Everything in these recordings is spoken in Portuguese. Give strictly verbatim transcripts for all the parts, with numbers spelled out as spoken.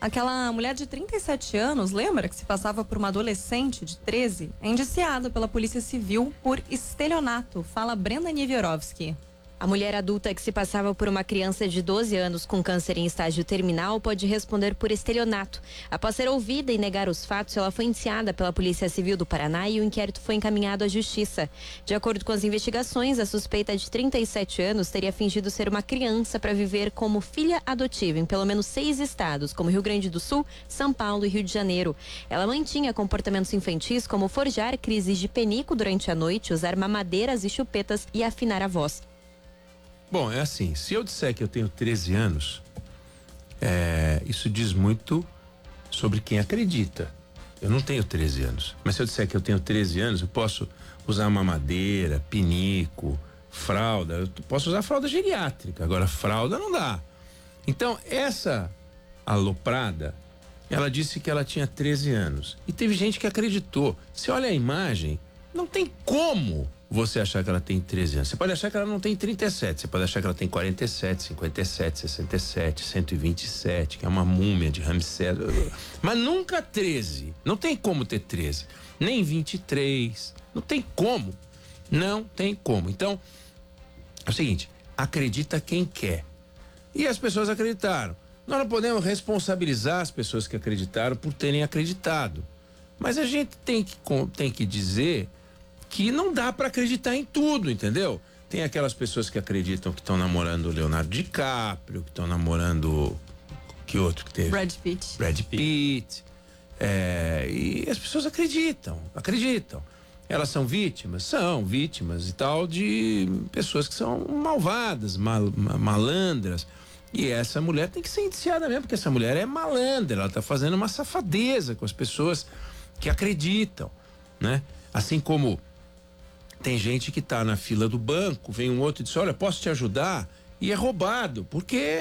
Aquela mulher de trinta e sete anos, lembra que se passava por uma adolescente de treze, é indiciada pela Polícia Civil por estelionato. Fala Brenda Niewiorowski. A mulher adulta que se passava por uma criança de doze anos com câncer em estágio terminal pode responder por estelionato. Após ser ouvida e negar os fatos, ela foi indiciada pela Polícia Civil do Paraná e o inquérito foi encaminhado à Justiça. De acordo com as investigações, a suspeita de trinta e sete anos teria fingido ser uma criança para viver como filha adotiva em pelo menos seis estados, como Rio Grande do Sul, São Paulo e Rio de Janeiro. Ela mantinha comportamentos infantis como forjar crises de penico durante a noite, usar mamadeiras e chupetas e afinar a voz. Bom, é assim, se eu disser que eu tenho treze anos, é, isso diz muito sobre quem acredita. Eu não tenho treze anos, mas se eu disser que eu tenho treze anos, eu posso usar mamadeira, pinico, fralda, eu posso usar fralda geriátrica, agora fralda não dá. Então, essa aloprada, ela disse que ela tinha treze anos, e teve gente que acreditou. Você olha a imagem, não tem como você achar que ela tem treze anos. Você pode achar que ela não tem trinta e sete, você pode achar que ela tem quarenta e sete, cinquenta e sete, sessenta e sete, cento e vinte e sete, que é uma múmia de Ramsés, mas nunca treze. Não tem como ter treze, nem vinte e três, não tem como. Não tem como. Então, é o seguinte, acredita quem quer. E as pessoas acreditaram. Nós não podemos responsabilizar as pessoas que acreditaram por terem acreditado. Mas a gente tem que, tem que dizer que não dá para acreditar em tudo, entendeu? Tem aquelas pessoas que acreditam que estão namorando o Leonardo DiCaprio, que estão namorando que outro que teve? Brad Pitt. Brad Pitt. É, e as pessoas acreditam, acreditam. Elas são vítimas? São vítimas e tal de pessoas que são malvadas, mal, malandras. E essa mulher tem que ser indiciada mesmo, porque essa mulher é malandra, ela tá fazendo uma safadeza com as pessoas que acreditam, né? Assim como tem gente que tá na fila do banco, vem um outro e diz, olha, posso te ajudar? E é roubado, porque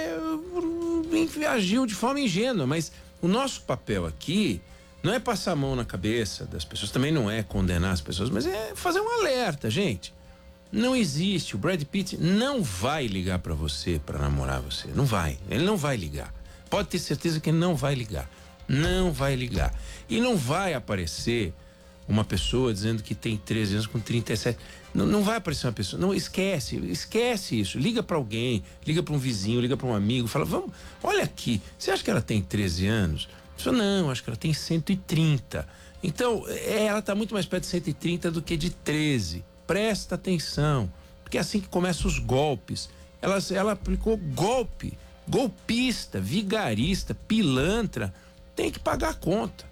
agiu de forma ingênua. Mas o nosso papel aqui não é passar a mão na cabeça das pessoas, também não é condenar as pessoas, mas é fazer um alerta, gente. Não existe, o Brad Pitt não vai ligar pra você, pra namorar você, não vai, ele não vai ligar. Pode ter certeza que ele não vai ligar, não vai ligar. E não vai aparecer uma pessoa dizendo que tem treze anos com trinta e sete. Não, não vai aparecer uma pessoa. Não, esquece, esquece isso. Liga pra alguém, liga pra um vizinho, liga pra um amigo, fala, vamos, olha aqui, você acha que ela tem treze anos? A pessoa, não, acho que ela tem cento e trinta. Então, é, ela tá muito mais perto de cento e trinta do que de treze. Presta atenção, porque é assim que começam os golpes. Ela, ela aplicou golpe, golpista, vigarista, pilantra, tem que pagar a conta.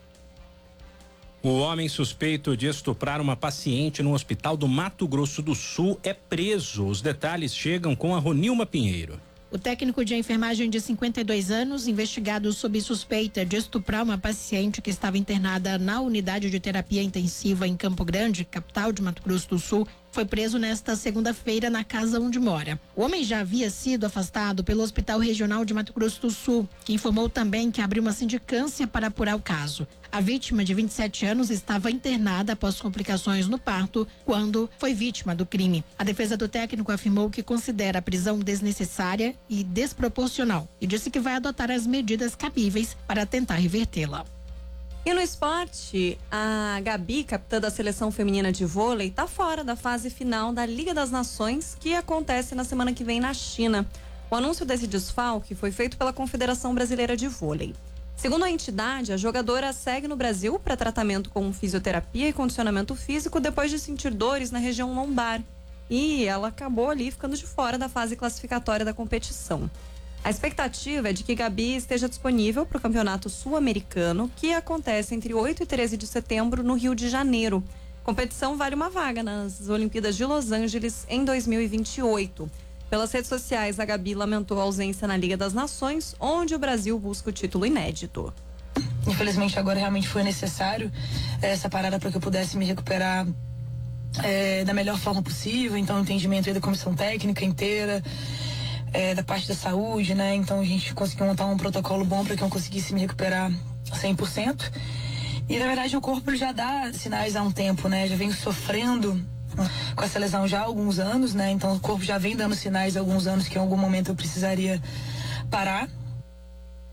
O homem suspeito de estuprar uma paciente no hospital do Mato Grosso do Sul é preso. Os detalhes chegam com a Ronilma Pinheiro. O técnico de enfermagem de cinquenta e dois anos, investigado sob suspeita de estuprar uma paciente que estava internada na unidade de terapia intensiva em Campo Grande, capital de Mato Grosso do Sul, foi preso nesta segunda-feira na casa onde mora. O homem já havia sido afastado pelo Hospital Regional de Mato Grosso do Sul, que informou também que abriu uma sindicância para apurar o caso. A vítima, de vinte e sete anos, estava internada após complicações no parto quando foi vítima do crime. A defesa do técnico afirmou que considera a prisão desnecessária e desproporcional e disse que vai adotar as medidas cabíveis para tentar revertê-la. E no esporte, a Gabi, capitã da seleção feminina de vôlei, está fora da fase final da Liga das Nações, que acontece na semana que vem na China. O anúncio desse desfalque foi feito pela Confederação Brasileira de Vôlei. Segundo a entidade, a jogadora segue no Brasil para tratamento com fisioterapia e condicionamento físico depois de sentir dores na região lombar. E ela acabou ali ficando de fora da fase classificatória da competição. A expectativa é de que Gabi esteja disponível para o Campeonato Sul-Americano, que acontece entre oito e treze de setembro no Rio de Janeiro. A competição vale uma vaga nas Olimpíadas de Los Angeles em dois mil e vinte e oito. Pelas redes sociais, a Gabi lamentou a ausência na Liga das Nações, onde o Brasil busca o título inédito. Infelizmente, agora realmente foi necessário essa parada para que eu pudesse me recuperar é, da melhor forma possível. Então, o entendimento aí da comissão técnica inteira, É, da parte da saúde, né? Então a gente conseguiu montar um protocolo bom para que eu conseguisse me recuperar cem por cento. E na verdade o corpo já dá sinais há um tempo, né? Já vem sofrendo com essa lesão já há alguns anos, né? Então o corpo já vem dando sinais há alguns anos que em algum momento eu precisaria parar.